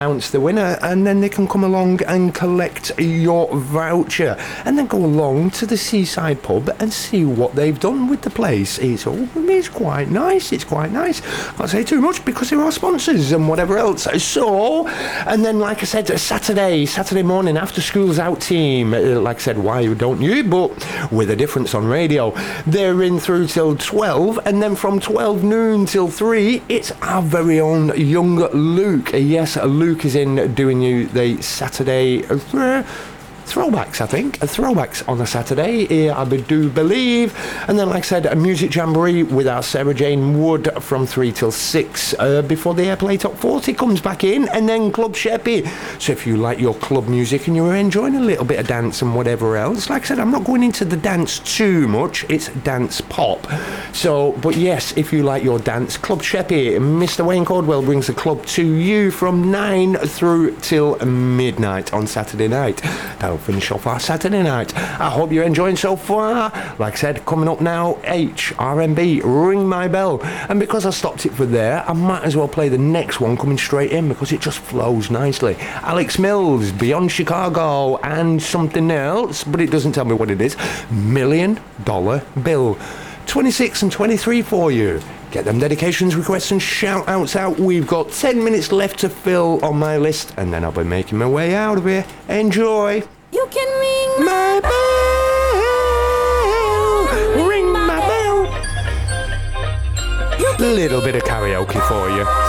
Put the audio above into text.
announce the winner, and then they can come along and collect your voucher and then go along to the Seaside pub and see what they've done with the place. It's quite nice. I can't say too much because there are sponsors and whatever else. So, and then like I said, Saturday morning after school's out team, like I said, why don't you, but with a difference on radio, they're in through till 12, and then from 12 noon till 3 it's our very own young Luke. Yes, Luke is in doing you the Saturday throwbacks, I think. Throwbacks on a Saturday, I do believe. And then, like I said, a music jamboree with our Sarah Jane Wood from 3 till 6 before the Airplay Top 40 comes back in. And then Club Sheppy. So if you like your club music and you're enjoying a little bit of dance and whatever else, like I said, I'm not going into the dance too much. It's dance pop. So, but yes, if you like your dance, Club Sheppy, Mr. Wayne Cordwell brings the club to you from 9 through till midnight on Saturday night. That'll finish off our Saturday night. I hope you're enjoying so far. Like I said, coming up now, RMB, Ring My Bell. And because I stopped it for there, I might as well play the next one coming straight in because it just flows nicely. Alex Mills, Beyond Chicago, and something else, but it doesn't tell me what it is. $1 Million Bill. 26 and 23 for you. Get them dedications, requests and shout outs out. We've got 10 minutes left to fill on my list, and then I'll be making my way out of here. Enjoy. You can ring my bell. Ring my bell. Little bit of karaoke for you.